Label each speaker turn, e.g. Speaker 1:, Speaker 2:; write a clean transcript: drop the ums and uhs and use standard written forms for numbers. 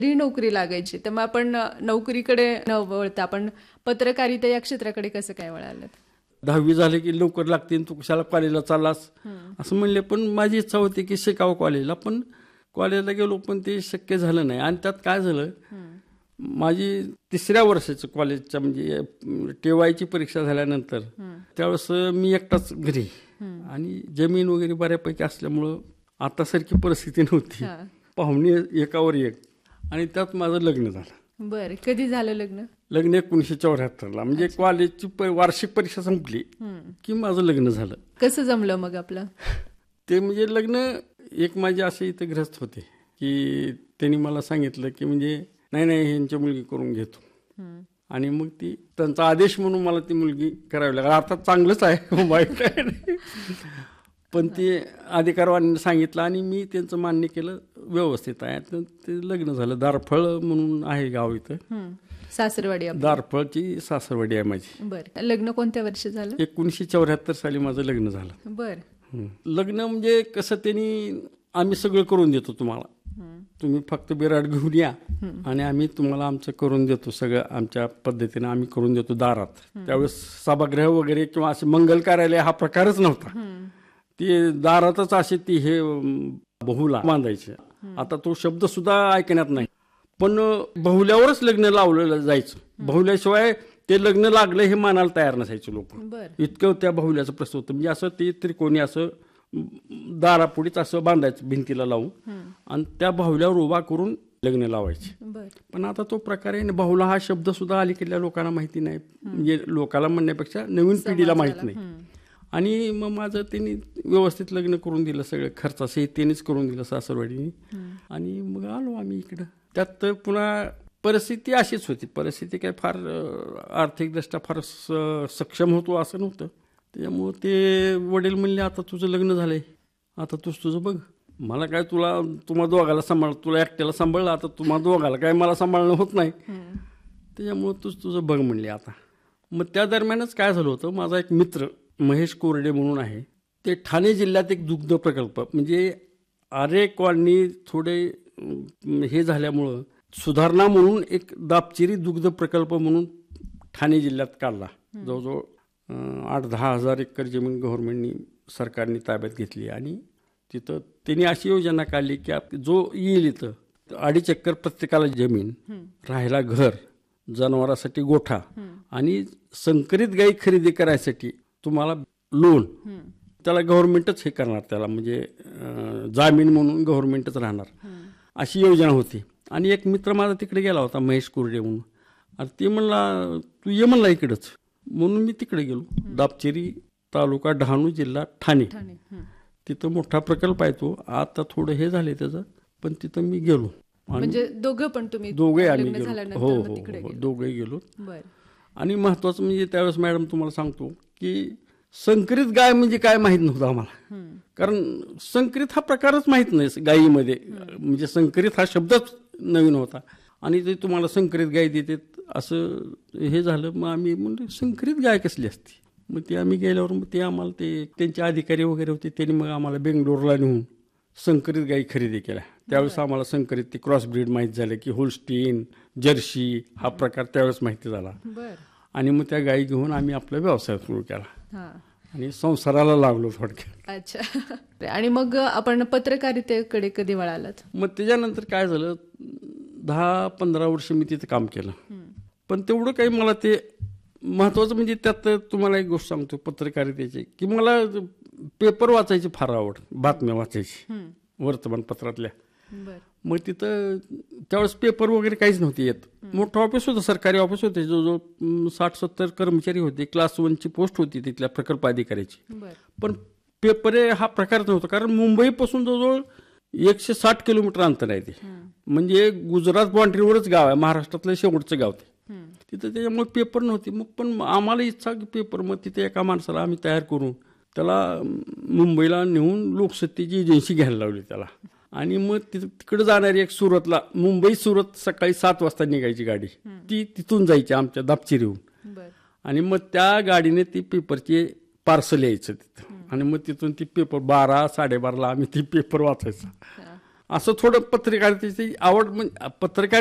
Speaker 1: नोकरी लागायची, तर मग आपण नोकरीकडे न वळता आपण पत्रकारिता या क्षेत्राकडे कसं काय वळालं?
Speaker 2: 10वी झाले की लवकर लागते, तू कशाला कॉलेजला चाललास असं म्हणले. पण माझी इच्छा होती की शिकावं कॉलेजला, पण कॉलेजला गेलो पण ते शक्य झालं नाही. आणि त्यात काय झालं, माझी 3ऱ्या वर्षाचं कॉलेजच्या म्हणजे टेवायची परीक्षा झाल्यानंतर त्यावेळेस मी एकटाच घरी, आणि जमीन वगैरे बऱ्यापैकी असल्यामुळं आतासारखी परिस्थिती नव्हती, पाहुणे एकावर एक, आणि त्यात माझं लग्न झालं.
Speaker 1: बरं, कधी झालं लग्न?
Speaker 2: लग्न 1974ला, म्हणजे कॉलेजची वार्षिक परीक्षा संपली की माझं लग्न झालं.
Speaker 1: कसं जमलं मग आपलं
Speaker 2: ते? म्हणजे लग्न एक माझे असे इथे ग्रस्त होते की त्यांनी मला सांगितलं की म्हणजे नाही ह्यांची मुलगी करून घेतो, आणि मग ती त्यांचा आदेश म्हणून मला ती मुलगी करावी लागली. आता चांगलंच आहे, वाईट आहे नाही, पण ते अधिकारवाणीने सांगितलं आणि मी त्यांचं मान्य केलं, व्यवस्थित आहे. तर ते लग्न झालं. दारफळ म्हणून आहे गाव इथं,
Speaker 1: सासरवाडी.
Speaker 2: दारफळची सासरवाडी आहे माझी.
Speaker 1: बरं, लग्न कोणत्या वर्षी झालं?
Speaker 2: 1974 साली माझं लग्न झालं.
Speaker 1: बरं.
Speaker 2: लग्न म्हणजे कसं, त्यांनी आम्ही सगळं करून देतो तुम्हाला, तुम्ही फक्त बिराड घेऊन या आणि आम्ही तुम्हाला आमचं करून देतो, सगळं आमच्या पद्धतीने आम्ही करून देतो दारात. त्यावेळेस सभागृह वगैरे किंवा असे मंगल कार्यालय हा प्रकारच नव्हता. ते दारातच असे ती हे बहुला बांधायचे. आता तो शब्द सुद्धा ऐकण्यात नाही, पण बहुल्यावरच लग्न लावलं जायचं. बहुल्याशिवाय ते लग्न लागलं हे मानायला तयार नसायचे लोक, इतकं त्या बहुल्याचं प्रश्न होतं. म्हणजे असं ते त्रिकोणी असं दारापुढीच असं बांधायचं भिंतीला लावून, आणि त्या बाहुल्यावर उभा करून लग्न लावायचे. पण आता तो प्रकार आहे, बाहुला हा शब्द सुद्धा अलीकडल्या लोकांना माहिती नाही, म्हणजे लोकांना म्हणण्यापेक्षा नवीन पिढीला माहित नाही. आणि मग माझं त्यांनी व्यवस्थित लग्न करून दिलं, सगळं खर्चासहित त्यांनीच करून दिलं सासरवाडीने. आणि मग आलो आम्ही इकडं. त्यात पुन्हा परिस्थिती अशीच होती, परिस्थिती काय फार आर्थिकदृष्ट्या फार सक्षम होतो असं नव्हतं. त्याच्यामुळं ते वडील म्हणले, आता तुझं लग्न झालंय, आता तुझं बघ, मला काय तुम्हा दोघाला तुला एकट्याला सांभाळलं, आता तुम्हाला दोघाला काय मला सांभाळणं होत नाही, त्याच्यामुळं तुझं बघ म्हणले आता. मग त्या दरम्यानच काय झालं होतं, माझा एक मित्र महेश कोरडे म्हणून आहे, ते ठाणे जिल्ह्यात एक दुग्ध प्रकल्प, म्हणजे आरे कॉलनी थोडे हे झाल्यामुळं सुधारणा म्हणून एक दापचिरी दुग्ध प्रकल्प म्हणून ठाणे जिल्ह्यात काढला. जवळजवळ 8-10 हजार एकर जमीन गव्हर्नमेंटनी सरकारने ताब्यात घेतली, आणि तिथं त्यांनी अशी योजना काढली की जो येईल इथं 2.5 एकर प्रत्येकाला जमीन, राहायला घर, जनावरांसाठी गोठा, आणि संकरित गाई खरेदी करायसाठी तुम्हाला लोन, त्याला गव्हर्नमेंटच हे करणार, त्याला म्हणजे जामीन म्हणून गव्हर्नमेंटच राहणार, अशी योजना होती. आणि एक मित्र माझा तिकडे गेला होता, महेश कोरडे म्हणून, आणि ते म्हणला तू ये म्हणला इकडंच, म्हणून मी तिकडे गेलो. दापचिरी तालुका डहाणू जिल्हा ठाणे, तिथं मोठा प्रकल्प आहे तो. आता थोडं हे झाले त्याचं, पण तिथं मी गेलो.
Speaker 1: म्हणजे दोघे आम्ही गेलो.
Speaker 2: हो, दोघे गेलो. आणि महत्वाचं म्हणजे त्यावेळेस मॅडम तुम्हाला सांगतो की संकरित गाय म्हणजे काय माहित नव्हतं आम्हाला, कारण संकरित हा प्रकारच माहित नाही गायीमध्ये, म्हणजे संकरित हा शब्दच नवीन होता. आणि ते तुम्हाला संकरित गाय देते असं हे झालं. मग आम्ही म्हणजे संकरित गाय कसली असते, मग ते आम्ही गेल्यावर मग ते आम्हाला ते त्यांचे अधिकारी वगैरे होते, त्यांनी मग आम्हाला बेंगलोरला नेऊन संकरित गायी खरेदी केल्या. त्यावेळेस आम्हाला संकरित ते क्रॉस ब्रीड माहीत झालं की होल्स्टीन, जर्सी हा प्रकार त्यावेळेस माहिती झाला. आणि मग त्या गायी घेऊन आम्ही आपला व्यवसाय सुरू केला आणि संसाराला लागलो थोडक्यात.
Speaker 1: अच्छा. आणि मग आपण पत्रकारितेकडे कधी वळालात?
Speaker 2: मग त्याच्यानंतर काय झालं, 10-15 वर्ष मी तिथे काम केलं, पण तेवढं काही मला ते महत्वाचं म्हणजे त्यात तुम्हाला एक गोष्ट सांगतो पत्रकारितेची, की मला पेपर वाचायची फार आवड, बातम्या वाचायची वर्तमानपत्रातल्या. मग तिथं त्यावेळेस पेपर वगैरे काहीच नव्हते येत. मोठं ऑफिस होतं, सरकारी ऑफिस होते, जवळजवळ 60-70 कर्मचारी होते, क्लास 1ची पोस्ट होती तिथल्या प्रकल्प अधिकाऱ्याची. पण पेपर हा प्रकारच नव्हता, कारण मुंबईपासून जवळजवळ 160 किलोमीटर अंतर आहे ते, म्हणजे गुजरात बाउंड्रीवरच गाव आहे, महाराष्ट्रातलं शेवटचं गाव ते तिथं. त्याच्यामुळे पेपर नव्हते. मग पण आम्हाला इच्छा की पेपर, मग तिथे एका माणसाला आम्ही तयार करून त्याला मुंबईला नेऊन लोकसत्तेची एजन्सी घ्यायला लावली त्याला. आणि मग तिकडे जाणारी एक सुरतला, मुंबई सुरत सकाळी 7 वाजता निघायची गाडी, ती तिथून जायची आमच्या दापचिरीहून. आणि मग त्या गाडीने ती पेपरचे पार्सल यायचं तिथं, आणि मग तिथून ती पेपर 12-12:30 आम्ही ती पेपर वाचायचं. असं थोडं पत्रकारितेची आवड म्हणजे पत्रकार